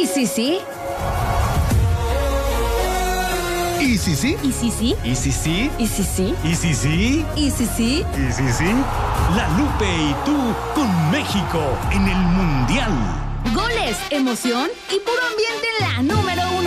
si sí? ¿Y si sí? ¿Y si sí? ¿Y si sí? ¿Y si sí? ¿Y si sí? ¿Y si sí? ¿Y si sí? La Lupe y tú con México en el Mundial. Goles, emoción y puro ambiente en la número 1.